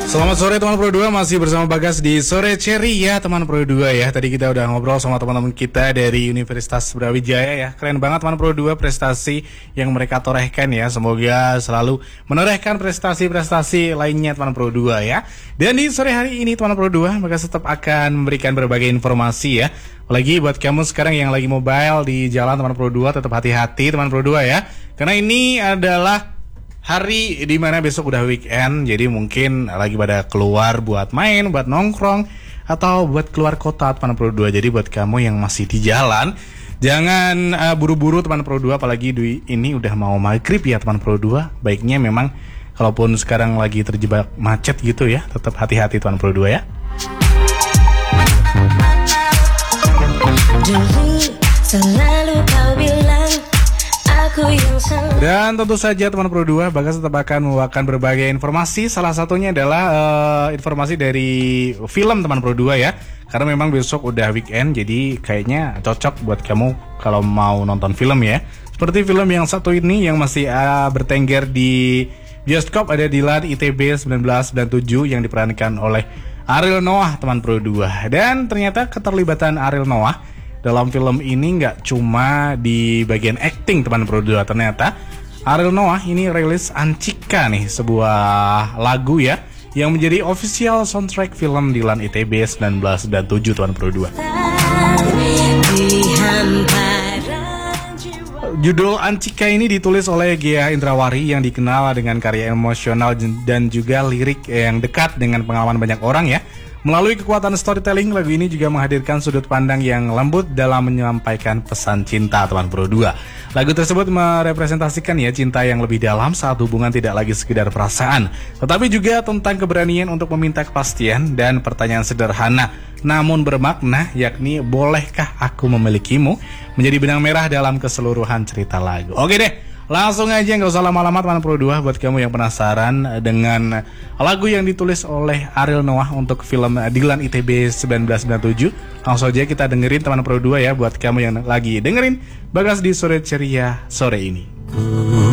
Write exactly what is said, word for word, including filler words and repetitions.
Selamat sore teman Pro dua, masih bersama Bagas di Sore Ceria teman Pro dua ya. Tadi kita udah ngobrol sama teman-teman kita dari Universitas Brawijaya ya. Keren banget teman Pro dua prestasi yang mereka torehkan ya. Semoga selalu menorehkan prestasi-prestasi lainnya teman Pro dua ya. Dan di sore hari ini teman Pro dua, Bagas tetap akan memberikan berbagai informasi ya. Apalagi buat kamu sekarang yang lagi mobile di jalan teman Pro dua, tetap hati-hati teman Pro dua ya. Karena ini adalah hari dimana besok udah weekend, jadi mungkin lagi pada keluar buat main, buat nongkrong, atau buat keluar kota teman Pro dua. Jadi buat kamu yang masih di jalan, jangan uh, buru-buru teman Pro dua, apalagi di, ini udah mau maghrib ya teman Pro dua. Baiknya memang kalaupun sekarang lagi terjebak macet gitu ya, tetap hati-hati teman Pro dua ya. Dulu selalu kau bilang aku yang salah. Dan tentu saja teman Pro dua, Bagas tetap akan membawakan berbagai informasi. Salah satunya adalah uh, informasi dari film teman Pro dua ya. Karena memang besok udah weekend, jadi kayaknya cocok buat kamu kalau mau nonton film ya. Seperti film yang satu ini yang masih uh, bertengger di bioskop, ada Dilan I T B seribu sembilan ratus sembilan puluh tujuh yang diperankan oleh Ariel Noah teman Pro dua. Dan ternyata keterlibatan Ariel Noah dalam film ini nggak cuma di bagian acting teman Pro dua. Ternyata Ariel Noah ini rilis Ancika nih, sebuah lagu ya yang menjadi official soundtrack film Dilan I T B seribu sembilan ratus sembilan puluh tujuh teman Pro dua. Judul Ancika ini ditulis oleh Ghea Indrawari yang dikenal dengan karya emosional dan juga lirik yang dekat dengan pengalaman banyak orang ya. Melalui kekuatan storytelling, lagu ini juga menghadirkan sudut pandang yang lembut dalam menyampaikan pesan cinta teman Pro dua. Lagu tersebut merepresentasikan ya cinta yang lebih dalam saat hubungan tidak lagi sekedar perasaan, tetapi juga tentang keberanian untuk meminta kepastian dan pertanyaan sederhana namun bermakna, yakni bolehkah aku memilikimu, menjadi benang merah dalam keseluruhan cerita lagu. Oke deh, langsung aja nggak usah lama-lama teman Pro dua. Buat kamu yang penasaran dengan lagu yang ditulis oleh Ariel Noah untuk film Dilan I T B seribu sembilan ratus sembilan puluh tujuh, langsung aja kita dengerin teman Pro dua ya. Buat kamu yang lagi dengerin Bagas di Sore Ceria sore ini.